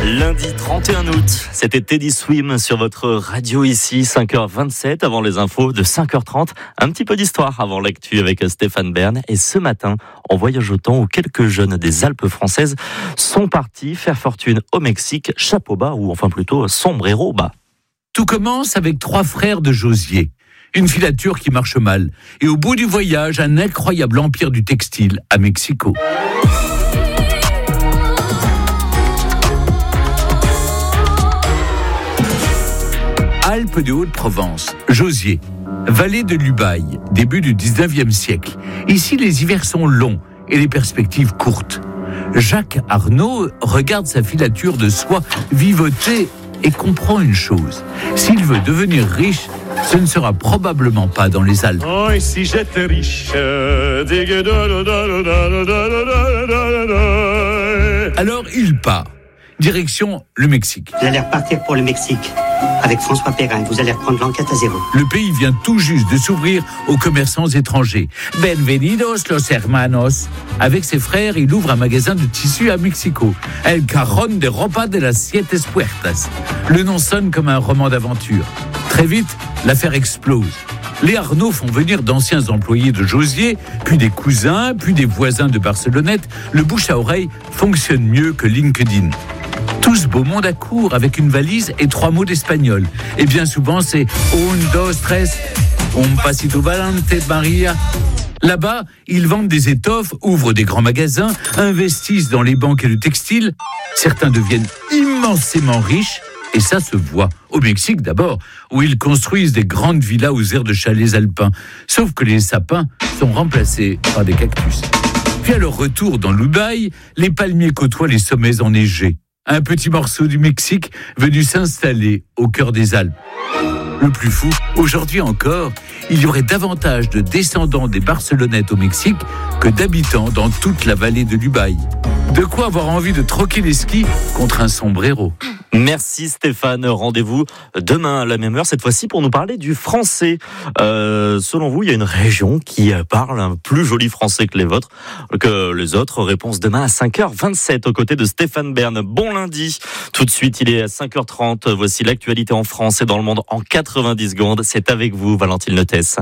Lundi 31 août, c'était Teddy Swim sur votre radio ici, 5h27 avant les infos de 5h30. Un petit peu d'histoire avant l'actu avec Stéphane Bern. Et ce matin, on voyage au temps où quelques jeunes des Alpes françaises sont partis faire fortune au Mexique, chapeau bas ou enfin plutôt sombrero bas. Tout commence avec 3 frères de Josier. Une filature qui marche mal. Et au bout du voyage, un incroyable empire du textile à Mexico. Alpes de Haute-Provence, Josier, vallée de l'Ubaye, début du 19e siècle. Ici, les hivers sont longs et les perspectives courtes. Jacques Arnaud regarde sa filature de soie vivoter et comprend une chose. S'il veut devenir riche, ce ne sera probablement pas dans les Alpes. Oh, et si j'étais riche. Alors il part. Direction le Mexique. Vous allez repartir pour le Mexique avec François Perrin. Vous allez reprendre l'enquête à zéro. Le pays vient tout juste de s'ouvrir aux commerçants étrangers. Bienvenidos los hermanos. Avec ses frères, il ouvre un magasin de tissus à Mexico. El Cajón de Ropa de las Siete Puertas. Le nom sonne comme un roman d'aventure. Très vite, l'affaire explose. Les Arnaud font venir d'anciens employés de Josier, puis des cousins, puis des voisins de Barcelonnette. Le bouche à oreille fonctionne mieux que LinkedIn. Tous beau monde à court avec une valise et 3 mots d'espagnol. Et bien souvent, c'est un, dos, tres, un pasito valente, Maria. Là-bas, ils vendent des étoffes, ouvrent des grands magasins, investissent dans les banques et le textile. Certains deviennent immensément riches. Et ça se voit au Mexique d'abord, où ils construisent des grandes villas aux airs de chalets alpins. Sauf que les sapins sont remplacés par des cactus. Puis à leur retour dans l'Ubaye, les palmiers côtoient les sommets enneigés. Un petit morceau du Mexique venu s'installer au cœur des Alpes. Le plus fou, aujourd'hui encore, il y aurait davantage de descendants des Barcelonnettes au Mexique que d'habitants dans toute la vallée de l'Ubaye. De quoi avoir envie de troquer les skis contre un sombrero. Merci Stéphane, rendez-vous demain à la même heure, cette fois-ci pour nous parler du français. Selon vous, il y a une région qui parle un plus joli français que les autres. Réponse demain à 5h27 aux côtés de Stéphane Bern. Bon lundi. Tout de suite, il est à 5h30. Voici l'actualité en France et dans le monde en 90 secondes. C'est avec vous, Valentine Letès.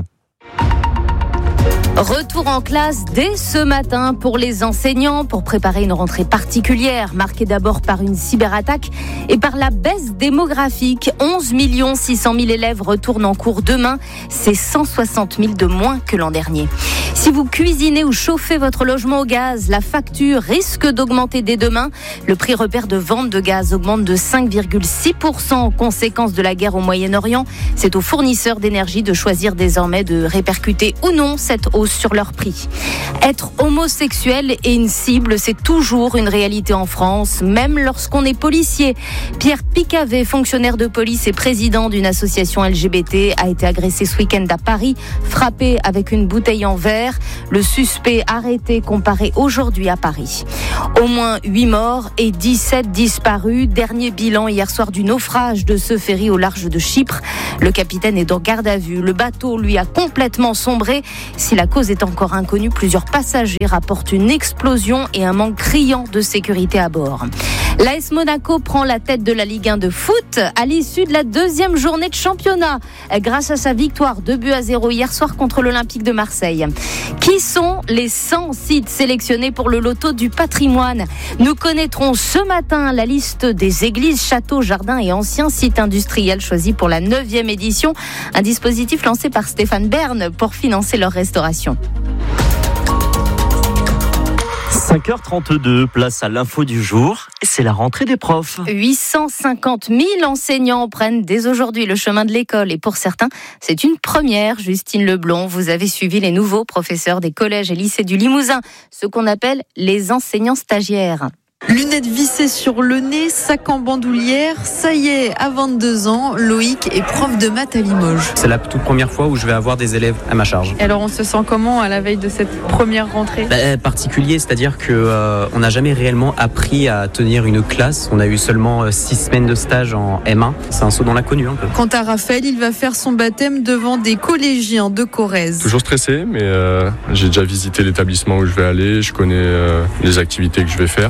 Retour en classe dès ce matin pour les enseignants pour préparer une rentrée particulière marquée d'abord par une cyberattaque et par la baisse démographique. 11 600 000 élèves retournent en cours demain. C'est 160 000 de moins que l'an dernier. Si vous cuisinez ou chauffez votre logement au gaz, la facture risque d'augmenter dès demain. Le prix repère de vente de gaz augmente de 5,6% en conséquence de la guerre au Moyen-Orient. C'est aux fournisseurs d'énergie de choisir désormais de répercuter ou non cette hausse sur leur prix. Être homosexuel et une cible, c'est toujours une réalité en France, même lorsqu'on est policier. Pierre Picavet, fonctionnaire de police et président d'une association LGBT, a été agressé ce week-end à Paris, frappé avec une bouteille en verre. Le suspect arrêté comparaît aujourd'hui à Paris. Au moins 8 morts et 17 disparus. Dernier bilan hier soir du naufrage de ce ferry au large de Chypre. Le capitaine est en garde à vue. Le bateau, lui, a complètement sombré. Si la cause est encore inconnue, plusieurs passagers rapportent une explosion et un manque criant de sécurité à bord. L'AS Monaco prend la tête de la Ligue 1 de foot à l'issue de la 2e journée de championnat grâce à sa victoire 2-0 hier soir contre l'Olympique de Marseille. Qui sont les 100 sites sélectionnés pour le loto du patrimoine ? Nous connaîtrons ce matin la liste des églises, châteaux, jardins et anciens sites industriels choisis pour la 9e édition. Un dispositif lancé par Stéphane Bern pour financer leur restauration. 5h32, place à l'info du jour, et c'est la rentrée des profs. 850 000 enseignants prennent dès aujourd'hui le chemin de l'école, et pour certains, c'est une première. Justine Leblond, vous avez suivi les nouveaux professeurs des collèges et lycées du Limousin, ce qu'on appelle les enseignants stagiaires. Lunettes vissées sur le nez, sac en bandoulière, ça y est, à 22 ans, Loïc est prof de maths à Limoges. C'est la toute première fois où je vais avoir des élèves à ma charge. Alors on se sent comment à la veille de cette première rentrée ? Particulier, c'est-à-dire qu'on n'a jamais réellement appris à tenir une classe. On a eu seulement 6 semaines de stage en M1. C'est un saut dans l'inconnu un peu. Quant à Raphaël, il va faire son baptême devant des collégiens de Corrèze. Toujours stressé, mais j'ai déjà visité l'établissement où je vais aller, je connais les activités que je vais faire. Il va ensuite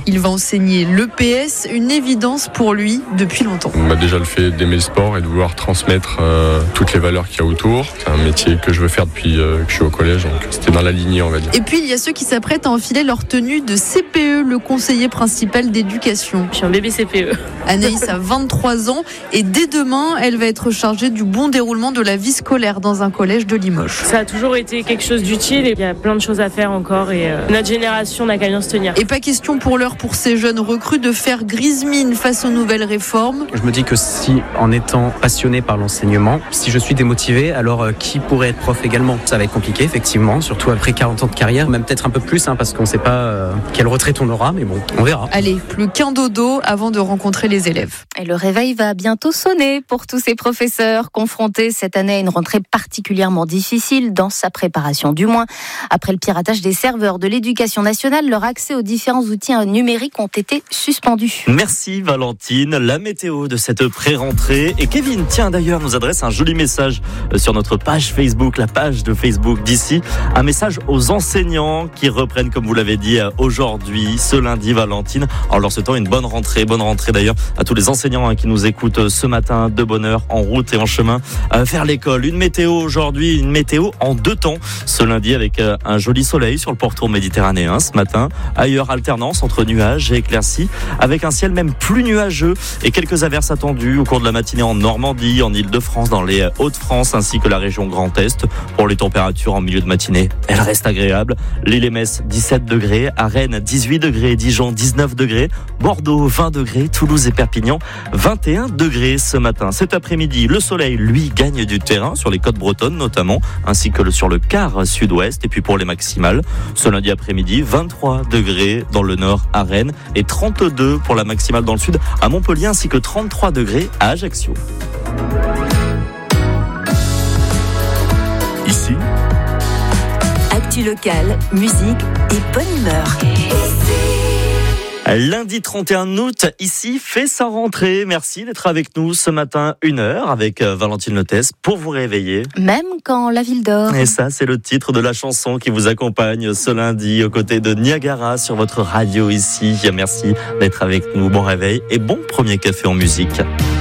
enseigner l'EPS, une évidence pour lui depuis longtemps. Déjà le fait d'aimer le sport et de vouloir transmettre toutes les valeurs qu'il y a autour. C'est un métier que je veux faire depuis que je suis au collège, donc c'était dans la lignée, on va dire. Et puis il y a ceux qui s'apprêtent à enfiler leur tenue de CPE, le conseiller principal d'éducation. Je suis un bébé CPE. Anaïs a 23 ans et dès demain, elle va être chargée du bon déroulement de la vie scolaire dans un collège de Limoges. Ça a toujours été quelque chose d'utile et il y a plein de choses à faire encore et notre génération n'a qu'à bien se tenir. Et pas question pour l'heure pour ces jeunes recrues de faire grise mine face aux nouvelles réformes. Je me dis que si, en étant passionné par l'enseignement, si je suis démotivé, alors qui pourrait être prof également ? Ça va être compliqué, effectivement, surtout après 40 ans de carrière, même peut-être un peu plus, parce qu'on ne sait pas quelle retraite on aura, mais bon, on verra. Allez, plus qu'un dodo avant de rencontrer les élèves. Et le réveil va bientôt sonner pour tous ces professeurs confrontés cette année à une rentrée particulièrement difficile dans sa préparation. Du moins, après le piratage des serveurs de l'Éducation nationale, leur accès aux différents outils numériques ont été suspendus. Merci Valentine. La météo de cette pré-rentrée. Et Kevin, tiens d'ailleurs, nous adresse un joli message sur notre page Facebook, la page de Facebook d'ici. Un message aux enseignants qui reprennent, comme vous l'avez dit, aujourd'hui, ce lundi, Valentine, en leur souhaitant une bonne rentrée. Bonne rentrée d'ailleurs à tous les enseignants qui nous écoutent ce matin, de bonne heure, en route et en chemin vers l'école. Une météo aujourd'hui, une météo en deux temps. Ce lundi avec un joli soleil sur le pourtour méditerranéen ce matin. Ailleurs, alternance entre nuages et éclaircies, avec un ciel même plus nuageux et quelques averses attendues au cours de la matinée en Normandie, en Île-de-France, dans les Hauts-de-France ainsi que la région Grand Est. Pour les températures en milieu de matinée, elles restent agréables. L'Île-et-Metz 17 degrés, à Rennes 18 degrés, Dijon 19 degrés, Bordeaux 20 degrés, Toulouse et Perpignan 21 degrés ce matin. Cet après-midi, le soleil, lui, gagne du terrain sur les côtes bretonnes notamment, ainsi que sur le quart sud-ouest. Et puis pour les maximales, ce lundi après-midi, 23 degrés dans le nord à Rennes et 32 pour la maximale dans le sud à Montpellier, ainsi que 33 degrés à Ajaccio. Ici, actu locale, musique et bonne humeur. Lundi 31 août, ici fait sa rentrée. Merci d'être avec nous ce matin, 1 heure, avec Valentine Lotès pour vous réveiller. Même quand la ville dort. Et ça, c'est le titre de la chanson qui vous accompagne ce lundi aux côtés de Niagara sur votre radio ici. Merci d'être avec nous. Bon réveil et bon premier café en musique.